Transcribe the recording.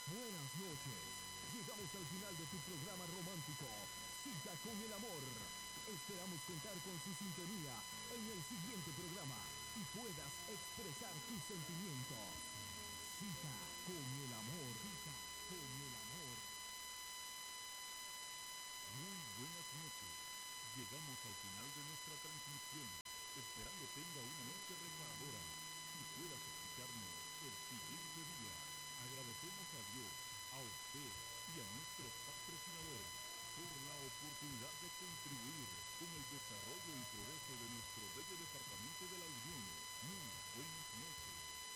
Buenas noches. Llegamos al final de tu programa romántico, Cita con el Amor. Esperamos contar con su sintonía en el siguiente programa.